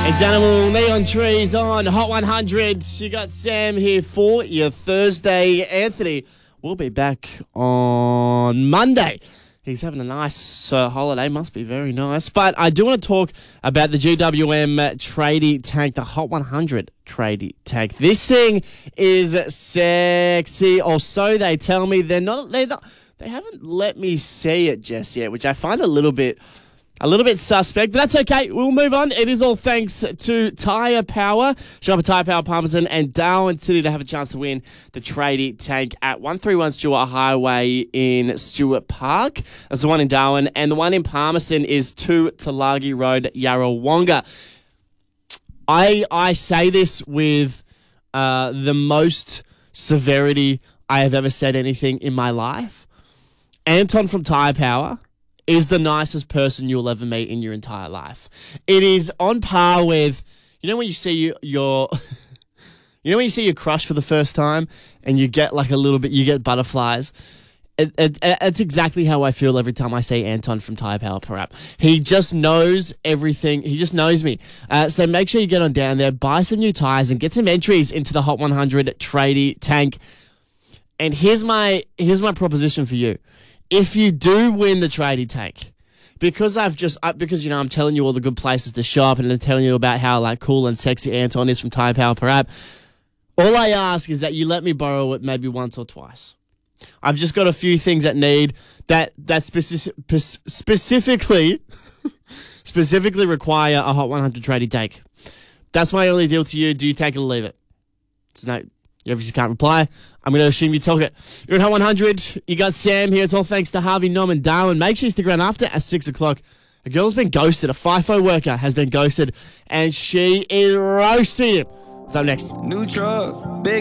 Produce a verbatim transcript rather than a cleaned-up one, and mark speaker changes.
Speaker 1: It's Animal Neon Trees on Hot one hundred. You got Sam here for your Thursday. Anthony will be back on Monday. He's having a nice uh, holiday. Must be very nice. But I do want to talk about the G W M tradie tank, the Hot one hundred tradie tank. This thing is sexy, or so they tell me. They're not. They're not. They haven't let me see it just yet, which I find a little bit. A little bit suspect, but that's okay. We'll move on. It is all thanks to Tyre Power. Shop at Tyre Power Palmerston and Darwin City to have a chance to win the tradie tank at one thirty-one Stewart Highway in Stewart Park. That's the one in Darwin. And the one in Palmerston is two Tulagi Road, Yarrawonga. I I say this with uh, the most severity I have ever said anything in my life. Anton from Tyre Power is the nicest person you'll ever meet in your entire life. It is on par with, you know when you see your, you know when you see your crush for the first time and you get like a little bit, you get butterflies. It, it, it's exactly how I feel every time I see Anton from Tyre Power Parap. He just knows everything. He just knows me. Uh, so make sure you get on down there, buy some new tyres and get some entries into the Hot one hundred tradie tank. And here's my, here's my proposition for you. If you do win the tradie tank, because I've just, uh, because, you know, I'm telling you all the good places to shop and I'm telling you about how, like, cool and sexy Anton is from Tyre Power Parap, all I ask is that you let me borrow it maybe once or twice. I've just got a few things that need, that, that speci- specifically, specifically require a Hot one hundred tradie tank. That's my only deal to you. Do you take it or leave it? It's no... You obviously can't reply. I'm going to assume you took it. You're at Hot one hundred. You got Sam here. It's all thanks to Harvey Norman Darwin. Make sure you stick around after at six o'clock. A girl's been ghosted. A FIFO worker has been ghosted, and she is roasting him. What's up next?
Speaker 2: New truck, big.